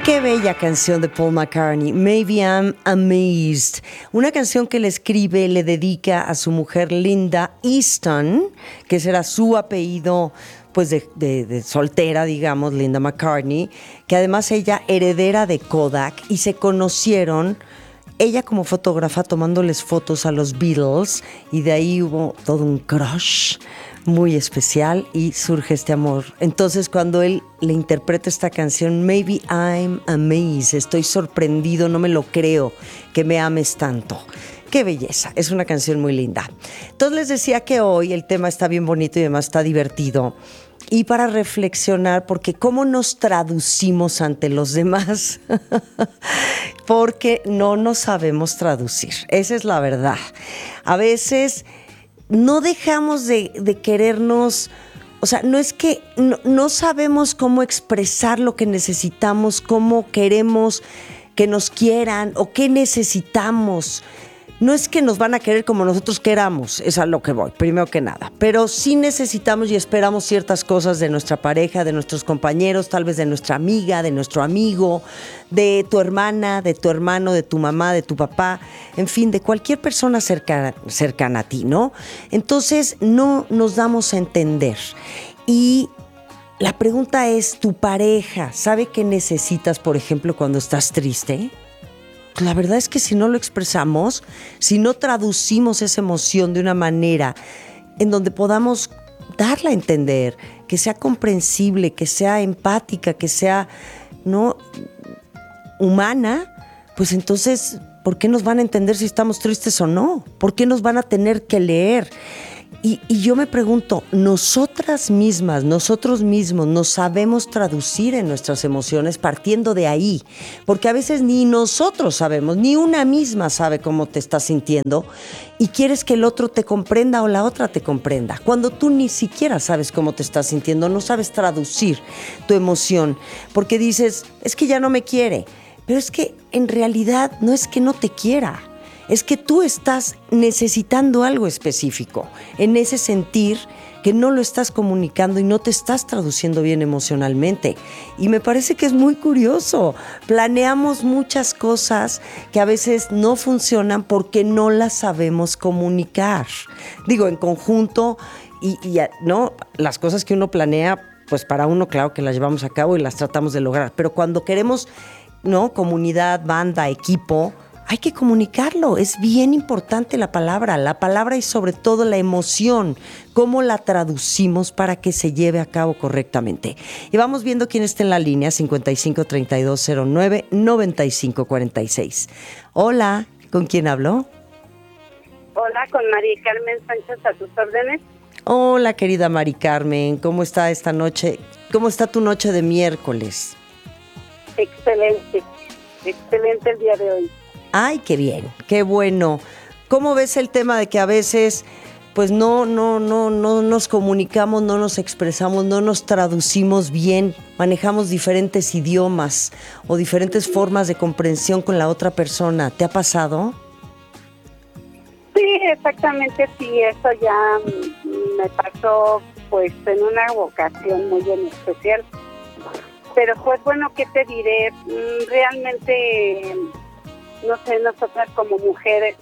Qué bella canción de Paul McCartney, Maybe I'm Amazed. Una canción que le escribe, le dedica a su mujer Linda Easton, que será su apellido pues de soltera, digamos, Linda McCartney, que además ella heredera de Kodak y se conocieron ella como fotógrafa tomándoles fotos a los Beatles y de ahí hubo todo un crush muy especial y surge este amor. Entonces cuando él le interpreta esta canción, Maybe I'm Amazed, estoy sorprendido, no me lo creo que me ames tanto. ¡Qué belleza! Es una canción muy linda. Entonces les decía que hoy el tema está bien bonito y además está divertido. Y para reflexionar, porque cómo nos traducimos ante los demás, porque no nos sabemos traducir. Esa es la verdad. A veces no dejamos de querernos, o sea, no es que no sabemos cómo expresar lo que necesitamos, cómo queremos que nos quieran o qué necesitamos. No es que nos van a querer como nosotros queramos, es a lo que voy, primero que nada. Pero sí necesitamos y esperamos ciertas cosas de nuestra pareja, de nuestros compañeros, tal vez de nuestra amiga, de nuestro amigo, de tu hermana, de tu hermano, de tu mamá, de tu papá, en fin, de cualquier persona cercana a ti, ¿no? Entonces no nos damos a entender. Y la pregunta es, ¿tu pareja sabe qué necesitas, por ejemplo, cuando estás triste? La verdad es que si no lo expresamos, si no traducimos esa emoción de una manera en donde podamos darla a entender, que sea comprensible, que sea empática, que sea no humana, pues entonces, ¿por qué nos van a entender si estamos tristes o no? ¿Por qué nos van a tener que leer? Y yo me pregunto, nosotras mismas, nosotros mismos, nos sabemos traducir en nuestras emociones partiendo de ahí, porque a veces ni nosotros sabemos, ni una misma sabe cómo te estás sintiendo y quieres que el otro te comprenda o la otra te comprenda, cuando tú ni siquiera sabes cómo te estás sintiendo, no sabes traducir tu emoción, porque dices, es que ya no me quiere, pero es que en realidad no es que no te quiera. Es que tú estás necesitando algo específico, en ese sentir que no lo estás comunicando y no te estás traduciendo bien emocionalmente. Y me parece que es muy curioso. Planeamos muchas cosas que a veces no funcionan porque no las sabemos comunicar. Digo, en conjunto y ¿no? Las cosas que uno planea, pues para uno claro que las llevamos a cabo y las tratamos de lograr. Pero cuando queremos, ¿no? Comunidad, banda, equipo, hay que comunicarlo, es bien importante la palabra y sobre todo la emoción, cómo la traducimos para que se lleve a cabo correctamente. Y vamos viendo quién está en la línea, 553209-9546. Hola, ¿con quién habló? Hola, con María Carmen Sánchez, a tus órdenes. Hola, querida Mari Carmen, ¿cómo está esta noche? ¿Cómo está tu noche de miércoles? Excelente, excelente el día de hoy. Ay, qué bien, qué bueno. ¿Cómo ves el tema de que a veces pues no nos comunicamos, no nos expresamos, no nos traducimos bien, manejamos diferentes idiomas o diferentes formas de comprensión con la otra persona? ¿Te ha pasado? Sí, exactamente, sí, eso ya me pasó pues en una ocasión muy en especial. Pero pues bueno, ¿qué te diré? Realmente, no sé, nosotras como mujeres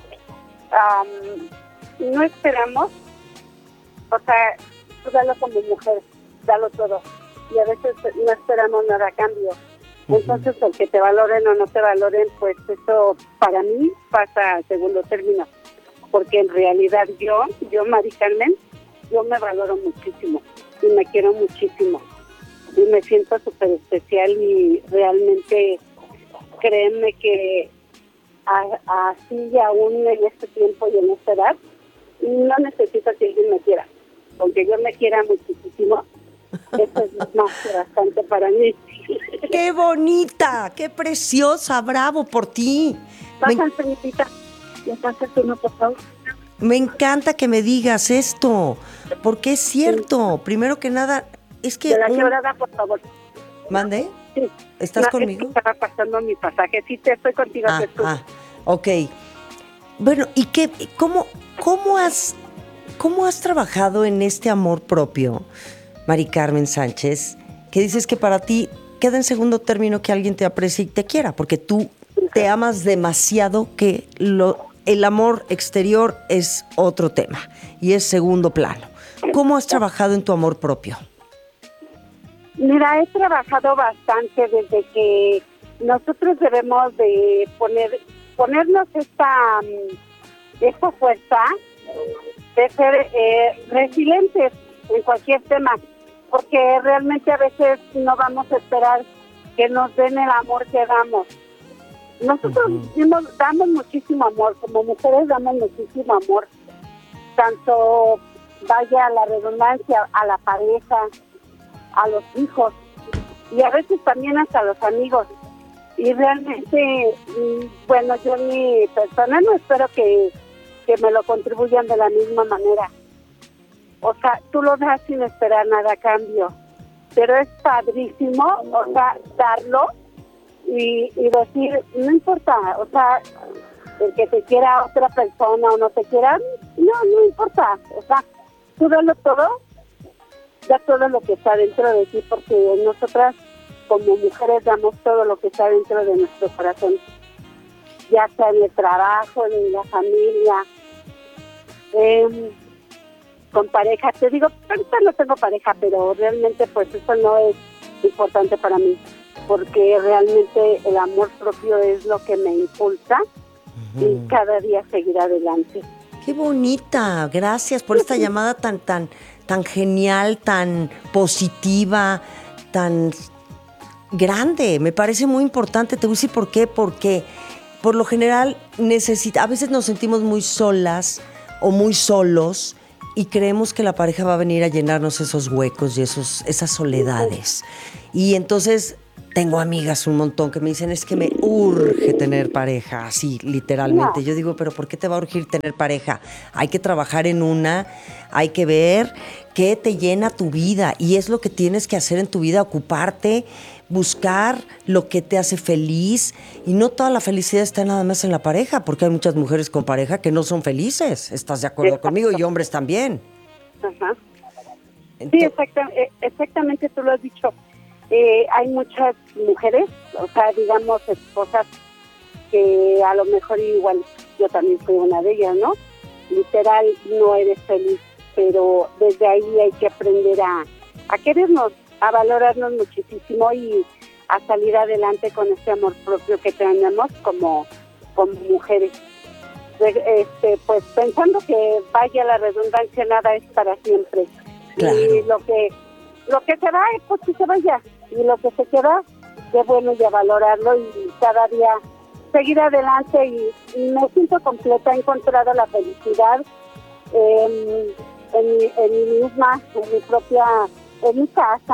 no esperamos, o sea, tú dalo como mujer, dalo todo, y a veces no esperamos nada a cambio. Entonces el que te valoren o no te valoren, pues eso para mí pasa a segundo término, porque en realidad yo Mari Carmen, yo me valoro muchísimo y me quiero muchísimo y me siento súper especial y realmente créeme que así y aún en este tiempo y en esta edad no necesito que alguien me quiera, aunque yo me quiera muchísimo, eso es más que bastante para mí. ¡Qué bonita! ¡Qué preciosa! ¡Bravo por ti! Pasan, señorita, ¿me pasas uno, por favor? Me encanta que me digas esto, porque es cierto. Sí. Primero que nada, es que... De la quebrada, por favor. ¿Mande? Sí. ¿Estás conmigo? Es que estaba pasando mi pasaje. Sí, estoy contigo. Ok. Bueno, ¿y cómo has trabajado en este amor propio, Mari Carmen Sánchez? Que dices que para ti queda en segundo término que alguien te aprecie y te quiera, porque tú te amas demasiado que el amor exterior es otro tema y es segundo plano. ¿Cómo has trabajado en tu amor propio? Mira, he trabajado bastante desde que nosotros debemos de ponernos esta fuerza de ser resilientes en cualquier tema, porque realmente a veces no vamos a esperar que nos den el amor que damos. Nosotros damos muchísimo amor, como mujeres damos muchísimo amor, tanto vaya la redundancia, a la pareja, a los hijos y a veces también hasta a los amigos. Y realmente, bueno, yo en mi persona no espero que me lo contribuyan de la misma manera. O sea, tú lo das sin esperar nada a cambio, pero es padrísimo, o sea, darlo y decir, no importa, o sea, el que te quiera otra persona o no te quiera, no importa, o sea, tú dalo todo, da todo lo que está dentro de ti, porque nosotras como mujeres damos todo lo que está dentro de nuestro corazón, ya sea en el trabajo, en la familia, con pareja. Te digo, ahorita no tengo pareja, pero realmente pues eso no es importante para mí, porque realmente el amor propio es lo que me impulsa y cada día seguir adelante. Qué bonita, gracias por esta llamada tan genial, tan positiva, tan grande. Me parece muy importante. Te voy a decir por qué, porque por lo general a veces nos sentimos muy solas o muy solos y creemos que la pareja va a venir a llenarnos esos huecos y esas soledades. Y entonces tengo amigas un montón que me dicen, es que me urge tener pareja, así literalmente. No. Yo digo, pero ¿por qué te va a urgir tener pareja? Hay que trabajar en una, hay que ver qué te llena tu vida y es lo que tienes que hacer en tu vida, ocuparte, buscar lo que te hace feliz y no toda la felicidad está nada más en la pareja, porque hay muchas mujeres con pareja que no son felices. ¿Estás de acuerdo conmigo? Y hombres también. Ajá. Sí, exactamente, tú lo has dicho. Hay muchas mujeres, o sea, digamos, esposas que a lo mejor igual yo también fui una de ellas, ¿no? Literal, no eres feliz, pero desde ahí hay que aprender a querernos, a valorarnos muchísimo y a salir adelante con este amor propio que tenemos como mujeres. Pues pensando que vaya la redundancia, nada es para siempre. Claro. Y lo que se va, pues que se vaya. Y lo que se queda, de bueno ya valorarlo y cada día seguir adelante y me siento completa. He encontrado la felicidad en mí misma, en mi casa.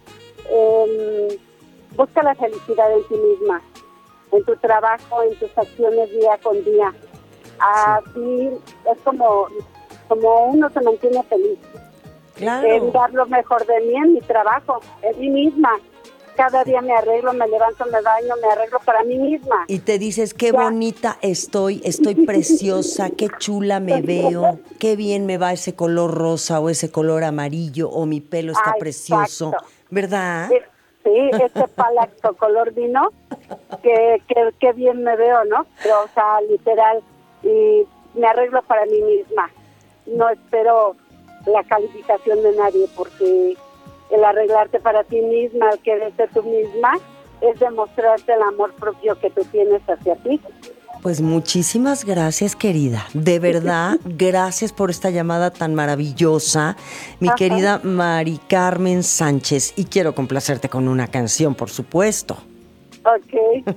Busca la felicidad en ti misma, en tu trabajo, en tus acciones día con día. Así es como uno se mantiene feliz. Claro. En dar lo mejor de mí en mi trabajo, en mí misma. Cada día me arreglo, me levanto, me baño, me arreglo para mí misma. Y te dices, qué bonita estoy preciosa, qué chula me veo, qué bien me va ese color rosa o ese color amarillo o mi pelo está precioso, ¿verdad? Sí, ese palacto color vino, que bien me veo, ¿no? Pero, o sea, literal, y me arreglo para mí misma. No espero la calificación de nadie, porque el arreglarte para ti misma, el quererte tú misma, es demostrarte el amor propio que tú tienes hacia ti. Pues muchísimas gracias, querida. De verdad, gracias por esta llamada tan maravillosa, mi querida Mari Carmen Sánchez. Y quiero complacerte con una canción, por supuesto. Ok.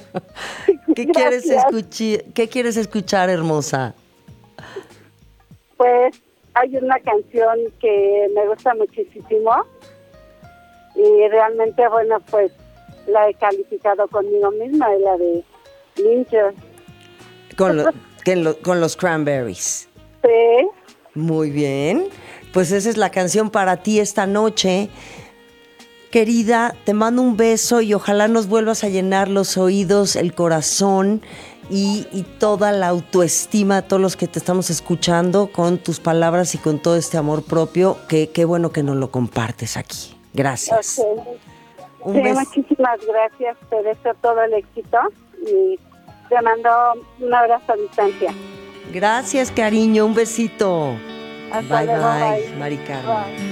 ¿Qué quieres escuchar, hermosa? Pues hay una canción que me gusta muchísimo y realmente, bueno, pues la he calificado conmigo misma, es la de Ninja. Con los Cranberries. Sí. Muy bien. Pues esa es la canción para ti esta noche. Querida, te mando un beso y ojalá nos vuelvas a llenar los oídos, el corazón y toda la autoestima de todos los que te estamos escuchando con tus palabras y con todo este amor propio. Qué bueno que nos lo compartes aquí. Gracias. Okay. Un Sí, beso. muchísimas gracias. Te deseo todo el éxito y te mando un abrazo a distancia. Gracias, cariño. Un besito. Hasta Bye, luego, bye, bye. Mari Carmen. Bye.